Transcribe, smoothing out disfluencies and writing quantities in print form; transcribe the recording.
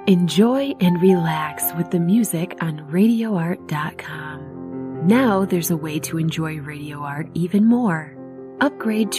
Enjoy and relax with the music on RadioArt.com. Now there's a way to enjoy Radio Art even more. Upgrade